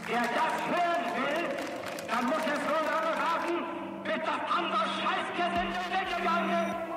Wer das hören will, dann muss es so lange warten, bis das andere Scheißgesinde weggegangen ist.